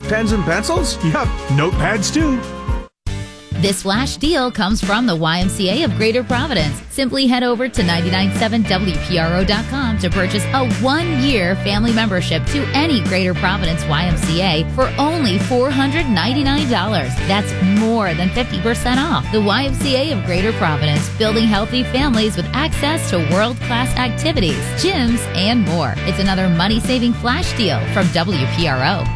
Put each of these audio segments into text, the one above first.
Pens and pencils? Yep, notepads too. This flash deal comes from the YMCA of Greater Providence. Simply head over to 997WPRO.com to purchase a 1-year family membership to any Greater Providence YMCA for only $499. That's more than 50% off. The YMCA of Greater Providence, building healthy families with access to world-class activities, gyms, and more. It's another money-saving flash deal from WPRO.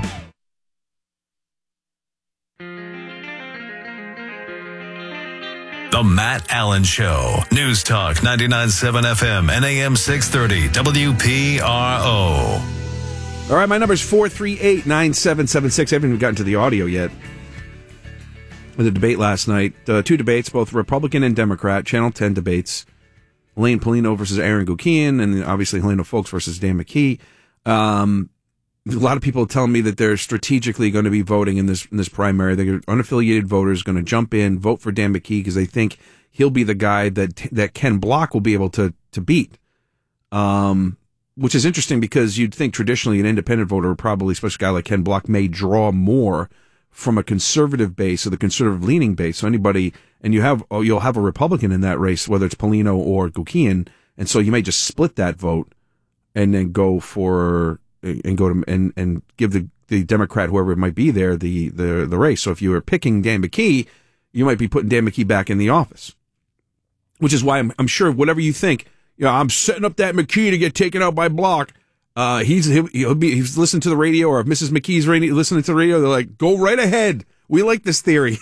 The Matt Allen Show. News Talk 99.7 FM and AM 630 WPRO. All right, my number is 438-9776. I haven't even gotten to the audio yet. The debate last night. 2 debates, both Republican and Democrat. Channel 10 debates. Elaine Paulino versus Aaron Guckian, and obviously Helena Foulkes versus Dan McKee. A lot of people are telling me that they're strategically going to be voting in this primary. They're unaffiliated voters going to jump in, vote for Dan McKee because they think he'll be the guy that Ken Block will be able to beat. Which is interesting because you'd think traditionally an independent voter, probably especially a guy like Ken Block, may draw more from a conservative base or the conservative leaning base. So anybody, and you'll have a Republican in that race, whether it's Paulino or Guckian, and so you may just split that vote and then go to and give the Democrat, whoever it might be there, the race. So if you were picking Dan McKee, you might be putting Dan McKee back in the office, which is why I'm sure whatever you think, I'm setting up that McKee to get taken out by Block. He's listening to the radio, or if Mrs. McKee's listening to the radio, they're like, go right ahead. We like this theory.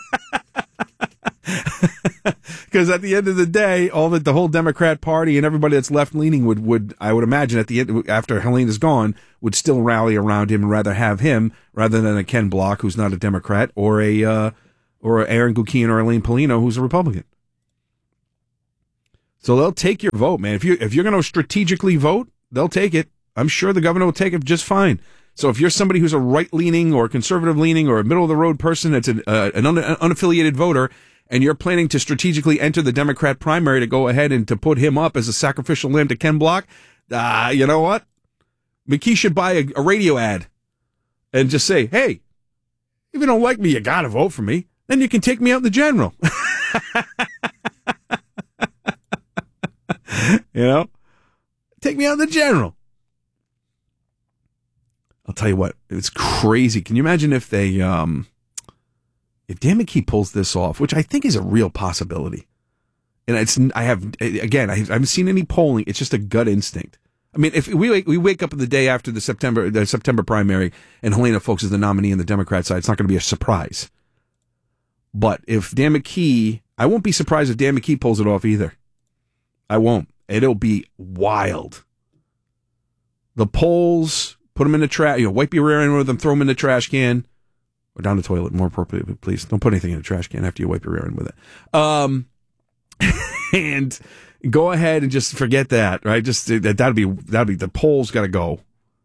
Because at the end of the day, the whole Democrat Party and everybody that's left leaning would I would imagine at the end, after Helena's gone, would still rally around him and rather have him rather than a Ken Block who's not a Democrat, or a Aaron Guckian or Elaine Paulino who's a Republican. So they'll take your vote, man. If you're going to strategically vote, they'll take it. I'm sure the governor will take it just fine. So if you're somebody who's a right-leaning or conservative-leaning or a middle-of-the-road person that's an unaffiliated voter, and you're planning to strategically enter the Democrat primary to go ahead and to put him up as a sacrificial lamb to Ken Block, you know what? McKee should buy a radio ad and just say, hey, if you don't like me, you got to vote for me. Then you can take me out in the general. Take me out in the general. I'll tell you what, it's crazy. Can you imagine if they, if Dan McKee pulls this off, which I think is a real possibility, and I haven't seen any polling. It's just a gut instinct. I mean, if we wake up the day after the September primary and Helena Foulkes is the nominee on the Democrat side, it's not going to be a surprise. But if Dan McKee, I won't be surprised if Dan McKee pulls it off either. I won't. It'll be wild. The polls, put them in the trash, wipe your rear end with them, throw them in the trash can. Or down the toilet, more appropriately, please. Don't put anything in the trash can after you wipe your rear end with it. And go ahead and just forget that, right? Just that'll be the polls got to go.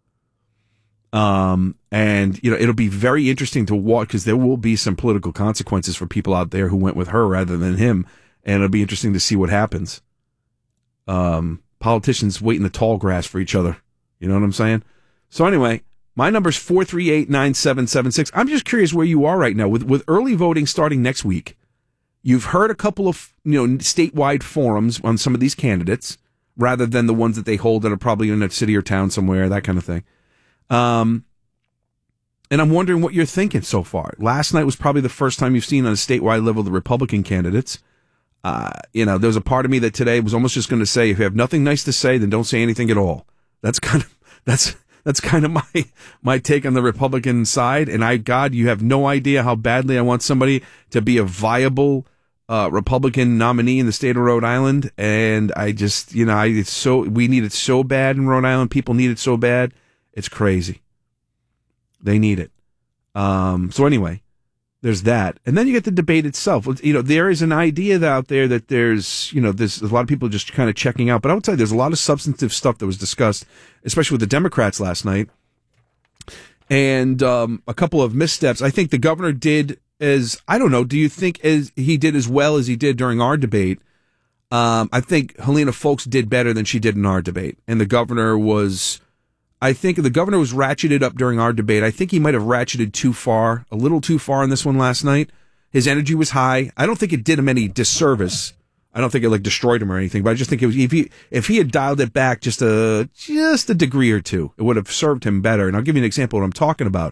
And it'll be very interesting to watch because there will be some political consequences for people out there who went with her rather than him, and it'll be interesting to see what happens. Politicians wait in the tall grass for each other. You know what I'm saying? So anyway. My number's 438-9776. I'm just curious where you are right now. With early voting starting next week, you've heard a couple of statewide forums on some of these candidates, rather than the ones that they hold that are probably in a city or town somewhere, that kind of thing. And I'm wondering what you're thinking so far. Last night was probably the first time you've seen on a statewide level the Republican candidates. There was a part of me that today was almost just going to say, if you have nothing nice to say, then don't say anything at all. That's kind of my take on the Republican side. And you have no idea how badly I want somebody to be a viable Republican nominee in the state of Rhode Island. And I just, we need it so bad in Rhode Island. People need it so bad. It's crazy. They need it. So anyway, there's that. And then you get the debate itself. There is an idea out there that there's a lot of people just kind of checking out. But I would say there's a lot of substantive stuff that was discussed, especially with the Democrats last night. And a couple of missteps. I think the governor did do you think he did as well as he did during our debate? I think Helena Foulkes did better than she did in our debate. And the governor was, I think the governor was ratcheted up during our debate. I think he might have ratcheted too far, a little too far in this one last night. His energy was high. I don't think it did him any disservice. I don't think it destroyed him or anything, but I just think it was, if he had dialed it back just a degree or two, it would have served him better. And I'll give you an example of what I'm talking about.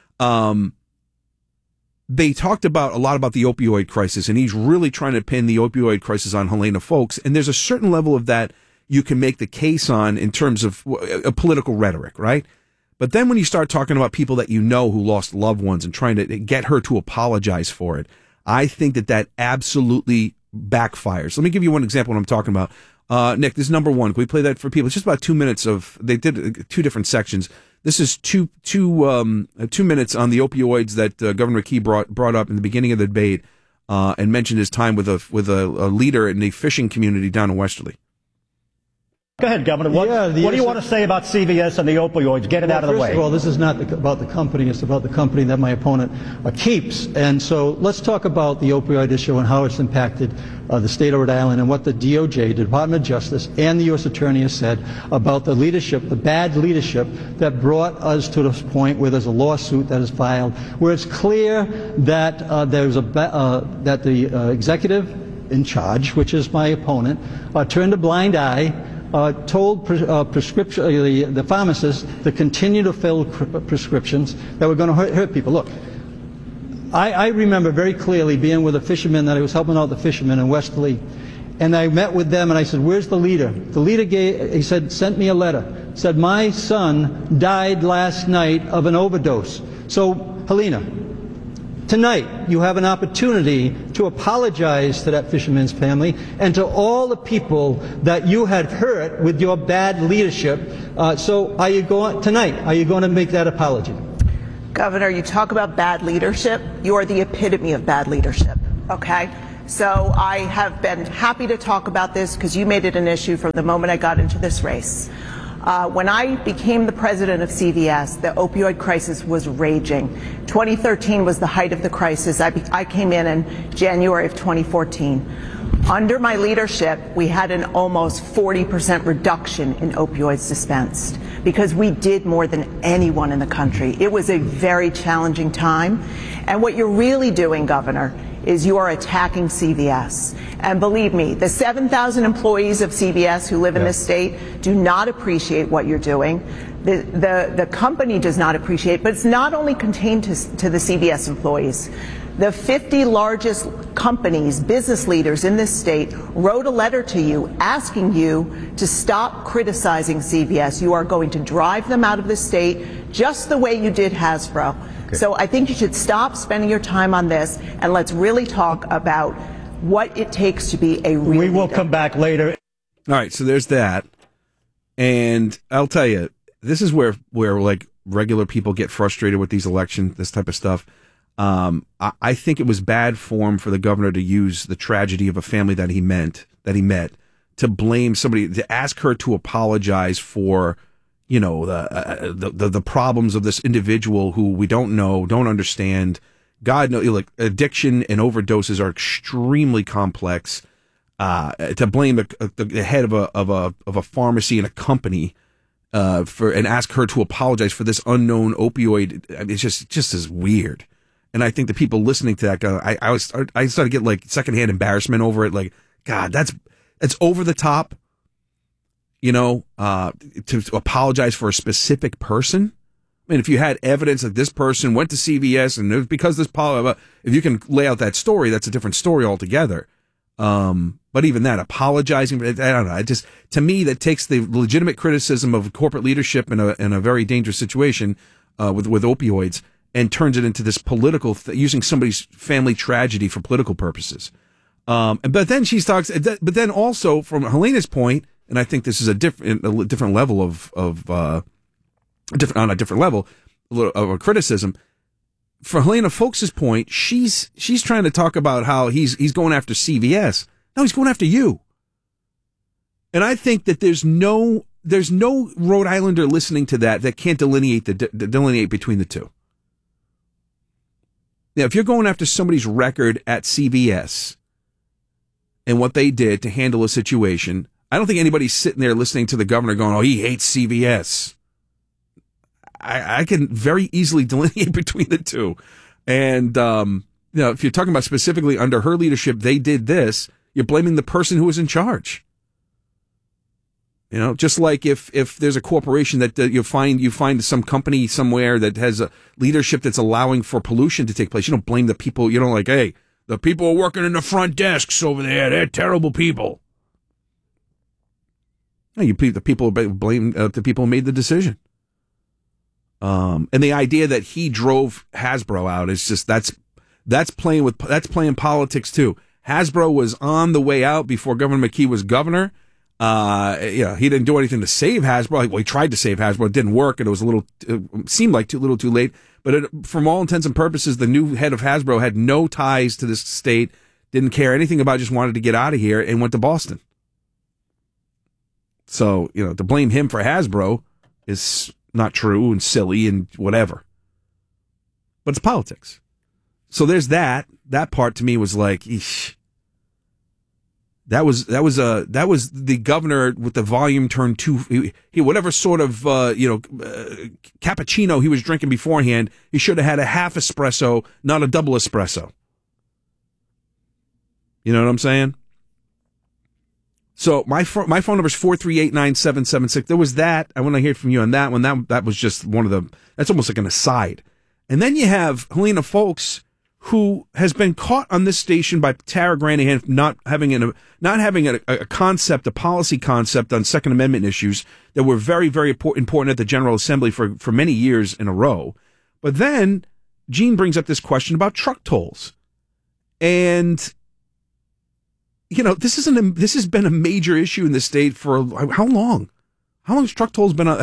They talked a lot about the opioid crisis, and he's really trying to pin the opioid crisis on Helena Foulkes. And there's a certain level of that you can make the case on in terms of a political rhetoric, right? But then when you start talking about people that you know who lost loved ones and trying to get her to apologize for it, I think that absolutely backfires. Let me give you one example of what I'm talking about. Nick, this is number one. Can we play that for people? It's just about 2 minutes they did two different sections. This is 2 minutes on the opioids that Governor McKee brought up in the beginning of the debate, and mentioned his time with a leader in the fishing community down in Westerly. Go ahead, Governor. What do you want to say about CVS and the opioids? Get it out of the way. First of all, this is not about the company. It's about the company that my opponent keeps. And so let's talk about the opioid issue and how it's impacted the state of Rhode Island and what the DOJ, the Department of Justice, and the U.S. Attorney has said about the leadership, the bad leadership that brought us to this point where there's a lawsuit that is filed, where it's clear that that the executive in charge, which is my opponent, turned a blind eye, told the pharmacists to continue to fill prescriptions that were going to hurt people. Look, I remember very clearly being with a fisherman that I was helping out the fishermen in Westerly, and I met with them and I said, "Where's the leader?" The leader sent me a letter. Said, "My son died last night of an overdose." So, Helena, tonight, you have an opportunity to apologize to that fisherman's family and to all the people that you had hurt with your bad leadership. So are you going to make that apology? Governor, you talk about bad leadership. You are the epitome of bad leadership, okay? So I have been happy to talk about this because you made it an issue from the moment I got into this race. When I became the president of CVS, the opioid crisis was raging. 2013 was the height of the crisis. I came in January of 2014. Under my leadership, we had an almost 40% reduction in opioids dispensed because we did more than anyone in the country. It was a very challenging time. And what you're really doing, Governor, is you are attacking CVS. And believe me, the 7,000 employees of CVS who live in this state do not appreciate what you're doing. The company does not appreciate, but it's not only contained to the CVS employees. The 50 largest companies, business leaders in this state, wrote a letter to you asking you to stop criticizing CVS. You are going to drive them out of the state just the way you did Hasbro. Okay. So I think you should stop spending your time on this and let's really talk about what it takes to be a real We will leader. come back later. All right, so there's that. And I'll tell you, this is where like regular people get frustrated with these elections, this type of stuff. I think it was bad form for the governor to use the tragedy of a family that he met to blame somebody, to ask her to apologize for, you know, the problems of this individual who we don't know, don't understand. God knows, like, addiction and overdoses are extremely complex. To blame the head of a pharmacy and a company and ask her to apologize for this unknown opioid, I mean, it's just as weird. And I think the people listening to that go, I started to get like secondhand embarrassment over it. Like, God, that's over the top. You know, to apologize for a specific person. I mean, if you had evidence that this person went to CVS and it was because this, if you can lay out that story, that's a different story altogether. But even that, apologizing, I don't know. It just, to me, that takes the legitimate criticism of corporate leadership in a very dangerous situation with opioids and turns it into this political, using somebody's family tragedy for political purposes. But then she talks, but then also from Helena's point, and I think this is a different level on a different level of a criticism. For Helena Foulkes' point, she's trying to talk about how he's going after CVS. No, he's going after you. And I think that there's no Rhode Islander listening to that can't delineate between the two. Now, if you're going after somebody's record at CVS and what they did to handle a situation, I don't think anybody's sitting there listening to the governor going, "Oh, he hates CVS." I can very easily delineate between the two. And, if you're talking about specifically under her leadership, they did this, you're blaming the person who was in charge. Just like if there's a corporation that you find some company somewhere that has a leadership that's allowing for pollution to take place, you don't blame the people. You don't hey, the people are working in the front desks over there, they're terrible people. No, you blame the people who made the decision. And the idea that he drove Hasbro out is just that's playing politics too. Hasbro was on the way out before Governor McKee was governor. He didn't do anything to save Hasbro. He tried to save Hasbro. It didn't work, and it seemed like a little too late. But from all intents and purposes, the new head of Hasbro had no ties to this state, didn't care anything about it, just wanted to get out of here and went to Boston. So, to blame him for Hasbro is not true and silly and whatever. But it's politics. So there's that. That part to me was like, eesh. That was the governor with the volume turned too. Whatever sort of cappuccino he was drinking beforehand, he should have had a half espresso, not a double espresso. You know what I'm saying? So my phone number is 438-9776. There was that. I want to hear from you on that one. That was just that's almost like an aside. And then you have Helena Foulkes, who has been caught on this station by Tara Granahan not having a concept, a policy concept on Second Amendment issues that were very, very important at the General Assembly for many years in a row. But then Gene brings up this question about truck tolls. And, this has been a major issue in the state for how long? How long has truck tolls been?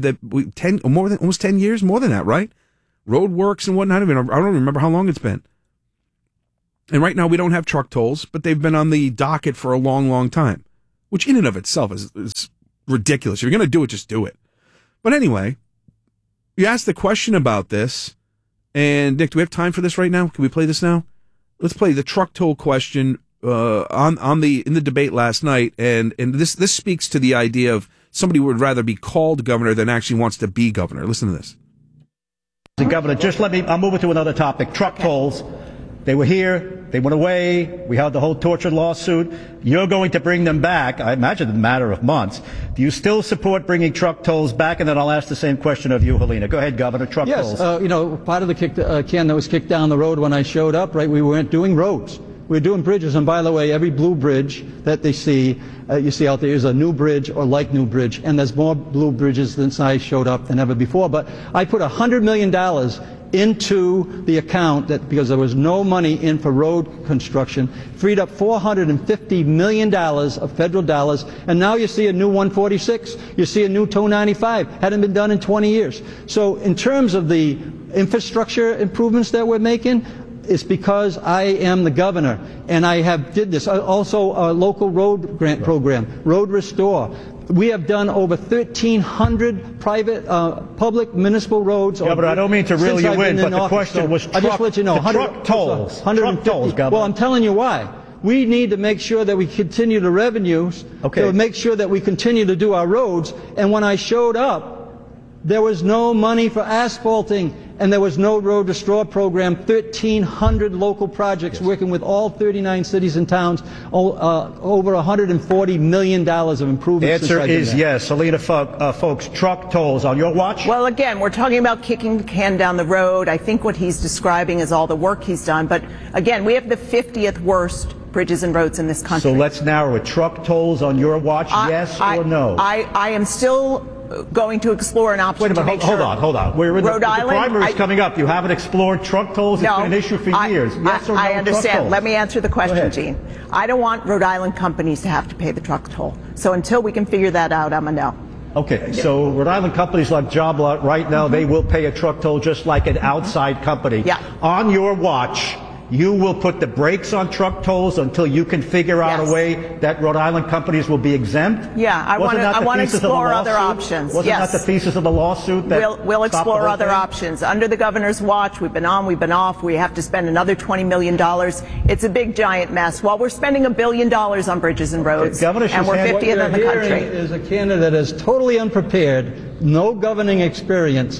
Almost 10 years, more than that, right? Road works and whatnot. I don't remember how long it's been. And right now we don't have truck tolls, but they've been on the docket for a long, long time, which in and of itself is ridiculous. If you're going to do it, just do it. But anyway, you asked the question about this, and Nick, do we have time for this right now? Can we play this now? Let's play the truck toll question in the debate last night, and this speaks to the idea of somebody who would rather be called governor than actually wants to be governor. Listen to this. Governor, I'll move it to another topic. Truck tolls. They were here. They went away. We had the whole torture lawsuit. You're going to bring them back, I imagine, in a matter of months. Do you still support bringing truck tolls back? And then I'll ask the same question of you, Helena. Go ahead, Governor. Truck tolls. Yes. Part of the can that was kicked down the road when I showed up, right, we weren't doing roads. We were doing bridges. And by the way, every blue bridge that you see out there is a new bridge or like new bridge. And there's more blue bridges since I showed up than ever before. But I put $100 million into the account because there was no money in for road construction, freed up $450 million of federal dollars, and now you see a new 146, you see a new 295, hadn't been done in 20 years. So in terms of the infrastructure improvements that we're making, it's because I am the governor, and I did this. Also, a local road grant program, Road Restore. We have done over 1,300 private, public, municipal roads. Governor, I don't mean to reel you in, but the question was I just let you know, truck tolls. Truck tolls, Governor. Well, I'm telling you why. We need to make sure that we continue the revenues to make sure that we continue to do our roads. And when I showed up, there was no money for asphalting, and there was no Road Restore program. 1,300 local projects working with all 39 cities and towns, over $140 million of improvements. The answer is yes. Helena Foulkes, truck tolls on your watch? Well, again, we're talking about kicking the can down the road. I think what he's describing is all the work he's done. But again, we have the 50th worst bridges and roads in this country. So let's narrow it. Truck tolls on your watch, yes or no? I am still going to explore an option. Wait a minute, hold on. Rhode Island, the primary's coming up. You haven't explored truck tolls? It's been an issue for years. Yes or no? I understand. Truck tolls? Let me answer the question, Gene. I don't want Rhode Island companies to have to pay the truck toll. So until we can figure that out, I'm a no. Okay, so Rhode Island companies like Job Lot right now, they will pay a truck toll just like an outside company. Yeah. On your watch, you will put the brakes on truck tolls until you can figure out a way that Rhode Island companies will be exempt? Yeah, I want to explore other options. Wasn't that the thesis of the lawsuit? We'll explore other options. Under the governor's watch, we've been on, we've been off. We have to spend another $20 million. It's a big, giant mess. While we're spending $1 billion on bridges and roads, and we're 50th in the country. Is a candidate that is totally unprepared, no governing experience,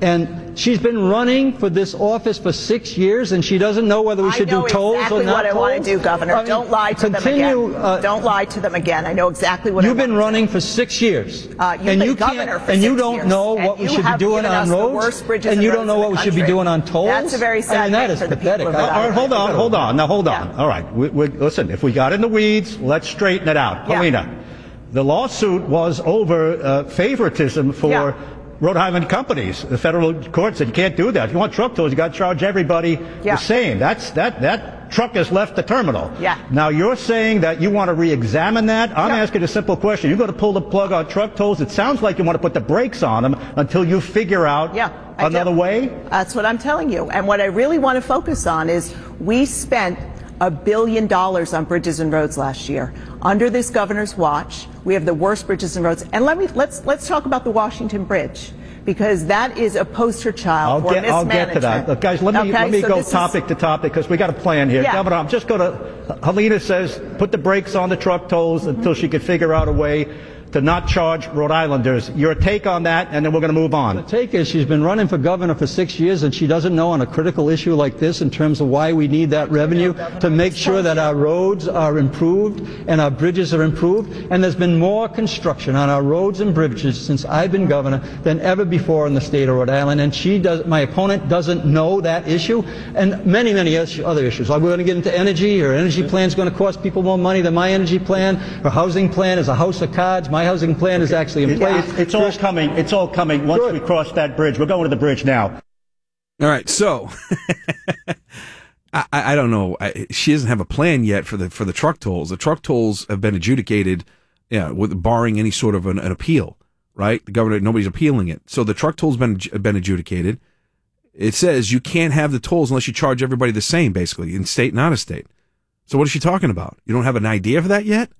And she's been running for this office for 6 years, and she doesn't know whether we should do tolls or not. I know exactly what I want to do, Governor. Don't lie to them again. Don't lie to them again. I know exactly what I want to do. You've been running for 6 years. And you governor for 6 years. And you don't know what we should be doing on roads, and you don't know what we should be doing on tolls. That's a very sad thing for the people of Rhode All right, Island. hold on. Now, hold on. All right. Listen, if we got in the weeds, let's straighten it out. Yeah. Helena, the lawsuit was over favoritism for Rhode Island companies. The federal court said you can't do that. If you want truck tolls, you got to charge everybody the same. That truck has left the terminal. Yeah. Now you're saying that you want to re-examine that. I'm asking a simple question. You're going to pull the plug on truck tolls. It sounds like you want to put the brakes on them until you figure out another way. That's what I'm telling you. And what I really want to focus on is we spent $1 billion on bridges and roads last year. Under this governor's watch, we have the worst bridges and roads. And let's talk about the Washington Bridge, because that is a poster child for mismanagement. I'll get to that. Look, guys, let me go topic to topic, because we got a plan here. Governor, I'm just going to, Helena says, put the brakes on the truck tolls until she can figure out a way to not charge Rhode Islanders. Your take on that, and then we're going to move on. The take is she's been running for governor for 6 years, and she doesn't know on a critical issue like this in terms of why we need that revenue to make sure that our roads are improved and our bridges are improved. And there's been more construction on our roads and bridges since I've been governor than ever before in the state of Rhode Island. And my opponent doesn't know that issue, and many other issues. We're going to get into energy. Her energy plan is going to cost people more money than my energy plan. Her housing plan is a house of cards. My housing plan is actually in place. It's all coming. It's all coming once we cross that bridge. We're going to the bridge now. All right, so I don't know. She doesn't have a plan yet for the truck tolls. The truck tolls have been adjudicated, with barring any sort of an appeal. Right, the governor, nobody's appealing it. So the truck tolls been adjudicated. It says you can't have the tolls unless you charge everybody the same, basically, in state and out of state. So what is she talking about? You don't have an idea for that yet?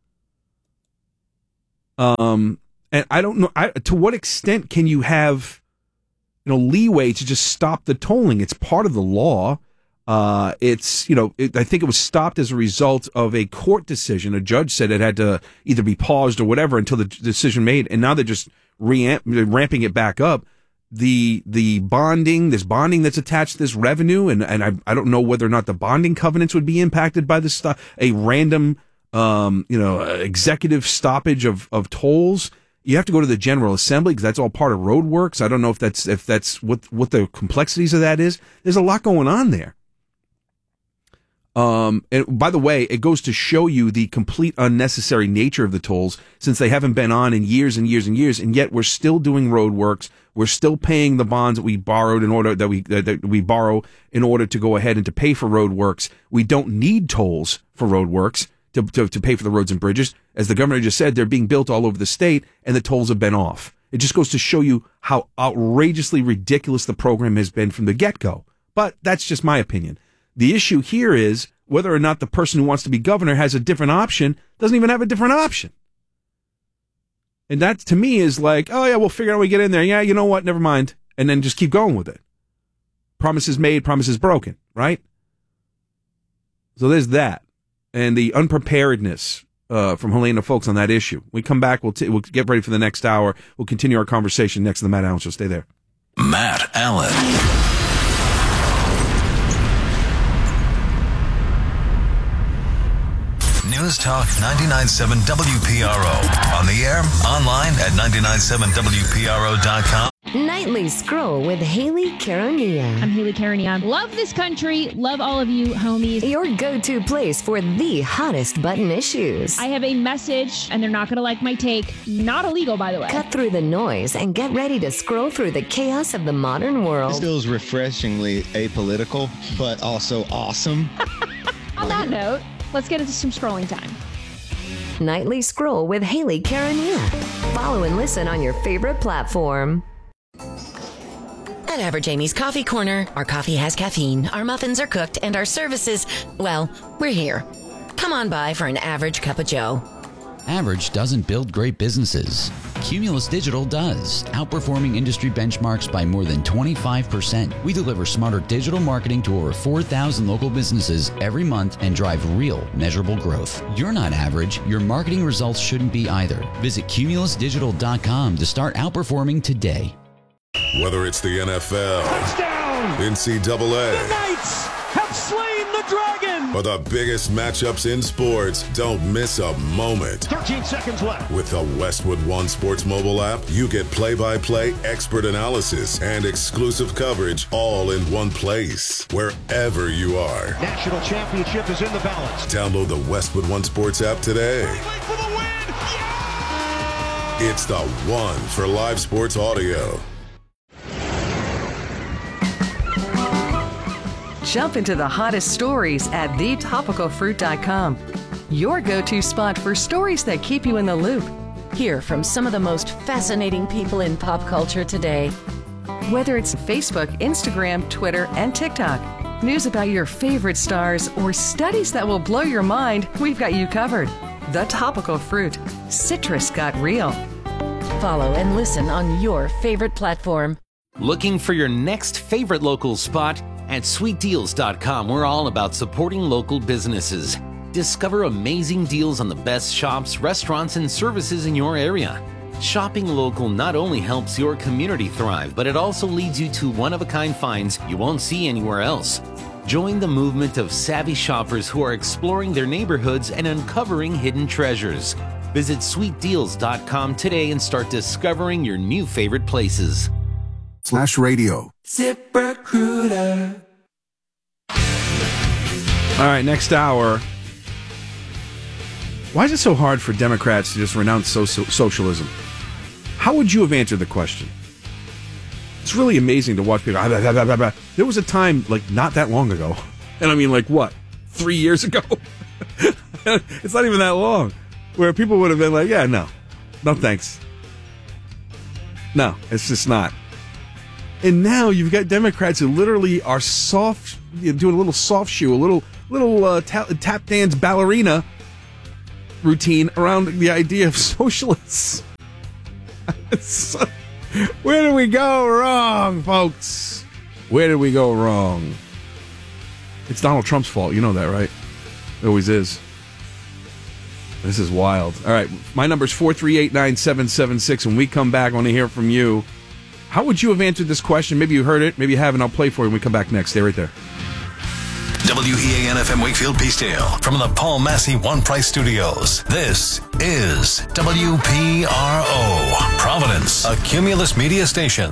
And I don't know, to what extent can you have, leeway to just stop the tolling? It's part of the law. I think it was stopped as a result of a court decision. A judge said it had to either be paused or whatever until the decision made. And now they're just ramping it back up. The bonding, this bonding that's attached to this revenue. And I don't know whether or not the bonding covenants would be impacted by this stuff. A random, executive stoppage of tolls. You have to go to the General Assembly because that's all part of roadworks. I don't know if that's what the complexities of that is. There's a lot going on there. And by the way, it goes to show you the complete unnecessary nature of the tolls, since they haven't been on in years and years and years, and yet we're still doing roadworks. We're still paying the bonds that we borrowed that we borrow in order to go ahead and to pay for roadworks. We don't need tolls for roadworks to pay for the roads and bridges. As the governor just said, they're being built all over the state, and the tolls have been off. It just goes to show you how outrageously ridiculous the program has been from the get-go. But that's just my opinion. The issue here is whether or not the person who wants to be governor has a different option, doesn't even have a different option. And that, to me, is like, oh, yeah, we'll figure out how we get in there. Yeah, you know what? Never mind. And then just keep going with it. Promises made, promises broken, right? So there's that. And the unpreparedness from Helena Foulkes on that issue. When we come back, we'll get ready for the next hour. We'll continue our conversation next to the Matt Allen Show. Stay there. Matt Allen. News Talk 99.7 WPRO. On the air, online at 997WPRO.com. Nightly Scroll with Haley Caronia. I'm Haley Caronia. Love this country. Love all of you homies. Your go-to place for the hottest button issues. I have a message, and they're not going to like my take. Not illegal, by the way. Cut through the noise and get ready to scroll through the chaos of the modern world. This feels refreshingly apolitical, but also awesome. On that note, let's get into some scrolling time. Nightly Scroll with Haley Caronia. Follow and listen on your favorite platform. At Average Amy's Coffee Corner, our coffee has caffeine, our muffins are cooked, and our services, well, we're here. Come on by for an average cup of joe. Average doesn't build great businesses. Cumulus Digital does, outperforming industry benchmarks by more than 25%. We deliver smarter digital marketing to over 4,000 local businesses every month and drive real, measurable growth. You're not average. Your marketing results shouldn't be either. Visit cumulusdigital.com to start outperforming today. Whether it's the NFL, touchdown, NCAA, the Knights have slain the dragon, or the biggest matchups in sports, don't miss a moment. 13 seconds left. With the Westwood One Sports mobile app, you get play-by-play expert analysis and exclusive coverage all in one place, wherever you are. National championship is in the balance. Download the Westwood One Sports app today. For the win! Yeah! It's the one for live sports audio. Jump into the hottest stories at thetopicalfruit.com. Your go-to spot for stories that keep you in the loop. Hear from some of the most fascinating people in pop culture today. Whether it's Facebook, Instagram, Twitter, and TikTok, news about your favorite stars, or studies that will blow your mind, we've got you covered. The Topical Fruit. Citrus got real. Follow and listen on your favorite platform. Looking for your next favorite local spot? At sweetdeals.com, we're all about supporting local businesses. Discover amazing deals on the best shops, restaurants, and services in your area. Shopping local not only helps your community thrive, but it also leads you to one-of-a-kind finds you won't see anywhere else. Join the movement of savvy shoppers who are exploring their neighborhoods and uncovering hidden treasures. Visit sweetdeals.com today and start discovering your new favorite places. /radio. ZipRecruiter. All right, next hour. Why is it so hard for Democrats to just renounce socialism? How would you have answered the question? It's really amazing to watch people. There was a time, like, not that long ago. And I mean, like, what? 3 years ago? It's not even that long. Where people would have been like, yeah, no. No, thanks. No, it's just not. And now you've got Democrats who literally are soft, doing a little soft shoe, a little tap dance ballerina routine around the idea of socialists. Where did we go wrong, folks? Where did we go wrong? It's Donald Trump's fault. You know that, right? It always is. This is wild. All right, my number's 438-9776. When we come back, I want to hear from you. How would you have answered this question? Maybe you heard it, maybe you haven't. I'll play for you when we come back next. Stay right there. WEAN FM Wakefield Peacedale from the Paul Massey One Price Studios. This is WPRO, Providence, a Cumulus media station.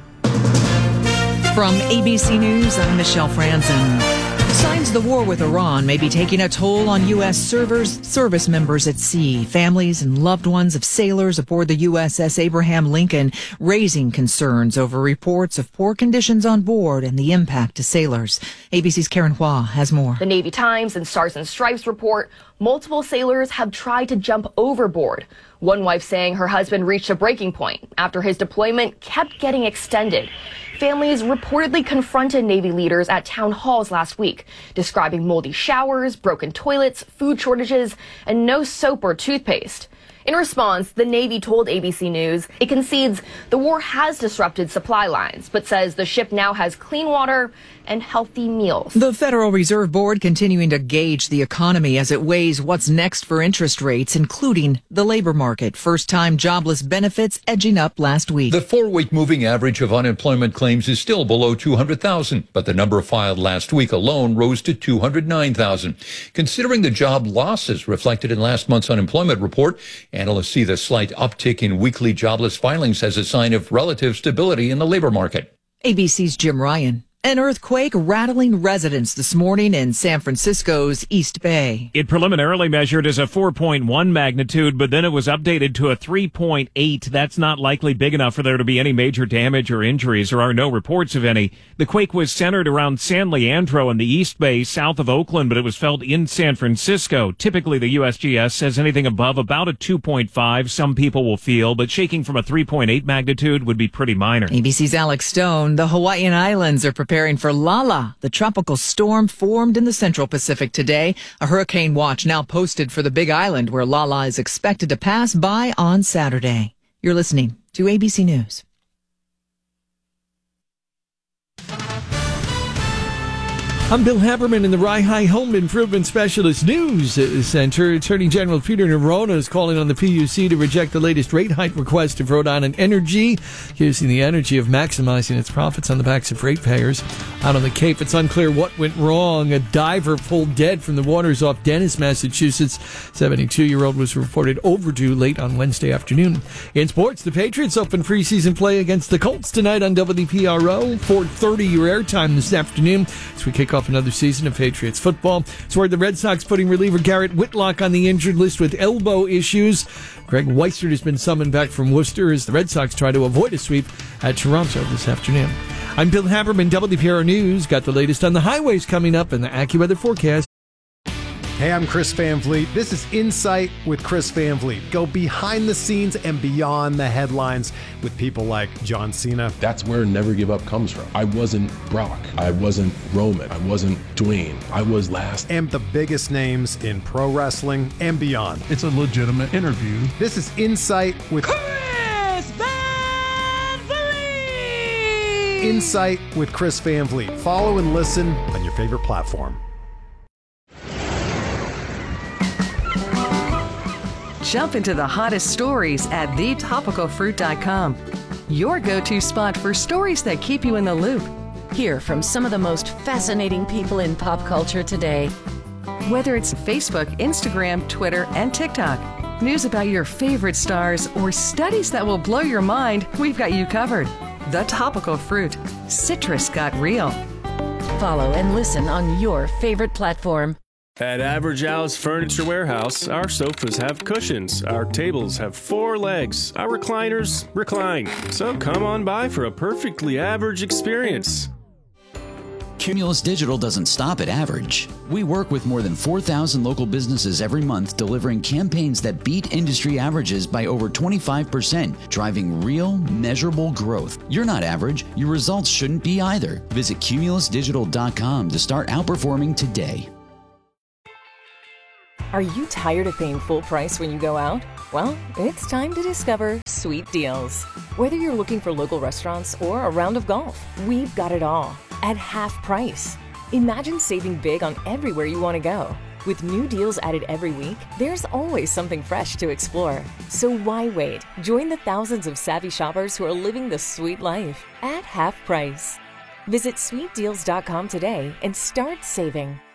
From ABC News, I'm Michelle Franzen. Signs the war with Iran may be taking a toll on U.S. service members at sea. Families and loved ones of sailors aboard the USS Abraham Lincoln raising concerns over reports of poor conditions on board and the impact to sailors. ABC's Karen Hua has more. The Navy Times and Stars and Stripes report multiple sailors have tried to jump overboard. One wife saying her husband reached a breaking point after his deployment kept getting extended. Families reportedly confronted Navy leaders at town halls last week, describing moldy showers, broken toilets, food shortages, and no soap or toothpaste. In response, the Navy told ABC News it concedes the war has disrupted supply lines, but says the ship now has clean water and healthy meals. The Federal Reserve Board continuing to gauge the economy as it weighs what's next for interest rates, including the labor market. First-time jobless benefits edging up last week. The 4-week moving average of unemployment claims is still below 200,000, but the number filed last week alone rose to 209,000. Considering the job losses reflected in last month's unemployment report, analysts see the slight uptick in weekly jobless filings as a sign of relative stability in the labor market. ABC's Jim Ryan. An earthquake rattling residents this morning in San Francisco's East Bay. It preliminarily measured as a 4.1 magnitude, but then it was updated to a 3.8. That's not likely big enough for there to be any major damage or injuries. There are no reports of any. The quake was centered around San Leandro in the East Bay, south of Oakland, but it was felt in San Francisco. Typically, the USGS says anything above about a 2.5 some people will feel, but shaking from a 3.8 magnitude would be pretty minor. ABC's Alex Stone. The Hawaiian Islands are preparing for Lala, the tropical storm formed in the Central Pacific today. A hurricane watch now posted for the Big Island, where Lala is expected to pass by on Saturday. You're listening to ABC News. I'm Bill Haberman in the Rye Home Improvement Specialist News Center. Attorney General Peter Neronha is calling on the PUC to reject the latest rate hike request of Rhode Island Energy, using the energy of maximizing its profits on the backs of ratepayers. Out on the Cape, it's unclear what went wrong. A diver pulled dead from the waters off Dennis, Massachusetts. 72-year-old was reported overdue late on Wednesday afternoon. In sports, the Patriots open preseason play against the Colts tonight on WPRO. 4:30 your airtime this afternoon as we kick off another season of Patriots football. It's where the Red Sox putting reliever Garrett Whitlock on the injured list with elbow issues. Greg Weissert has been summoned back from Worcester as the Red Sox try to avoid a sweep at Toronto this afternoon. I'm Bill Haberman, WPRO News. Got the latest on the highways coming up and the AccuWeather forecast. Hey, I'm Chris Van Vliet. This is Insight with Chris Van Vliet. Go behind the scenes and beyond the headlines with people like John Cena. That's where Never Give Up comes from. I wasn't Brock. I wasn't Roman. I wasn't Dwayne. I was last. And the biggest names in pro wrestling and beyond. It's a legitimate interview. This is Insight with Chris Van Vliet! Insight with Chris Van Vliet. Follow and listen on your favorite platform. Jump into the hottest stories at thetopicalfruit.com. Your go-to spot for stories that keep you in the loop. Hear from some of the most fascinating people in pop culture today. Whether it's Facebook, Instagram, Twitter, and TikTok, news about your favorite stars, or studies that will blow your mind, we've got you covered. The Topical Fruit. Citrus got real. Follow and listen on your favorite platform. At Average Al's Furniture Warehouse, our sofas have cushions, our tables have 4 legs, our recliners recline. So come on by for a perfectly average experience. Cumulus Digital doesn't stop at average. We work with more than 4,000 local businesses every month, delivering campaigns that beat industry averages by over 25%, driving real, measurable growth. You're not average. Your results shouldn't be either. Visit cumulusdigital.com to start outperforming today. Are you tired of paying full price when you go out? Well, it's time to discover Sweet Deals. Whether you're looking for local restaurants or a round of golf, we've got it all at half price. Imagine saving big on everywhere you want to go. With new deals added every week, there's always something fresh to explore. So why wait? Join the thousands of savvy shoppers who are living the sweet life at half price. Visit sweetdeals.com today and start saving.